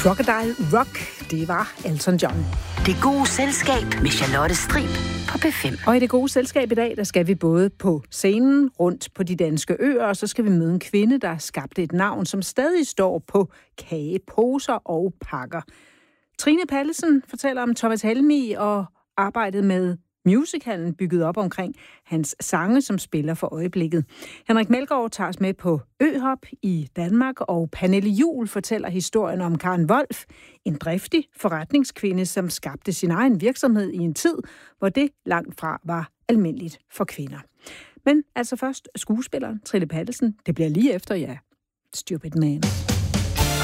Crocodile Rock, det var Elton John. Det gode selskab med Charlotte Strib på P5. Og i det gode selskab i dag, der skal vi både på scenen rundt på de danske øer, og så skal vi møde en kvinde, der skabte et navn, som stadig står på kageposer og pakker. Trine Pallesen fortæller om Thomas Helmig og arbejdet med musicalen bygget op omkring hans sange, som spiller for øjeblikket. Henrik Melgaard tager os med på øhop i Danmark, og Pernille Juhl fortæller historien om Karen Wolf, en driftig forretningskvinde, som skabte sin egen virksomhed i en tid, hvor det langt fra var almindeligt for kvinder. Men altså først skuespilleren Trine Pallesen. Det bliver lige efter, ja, Stupid Man.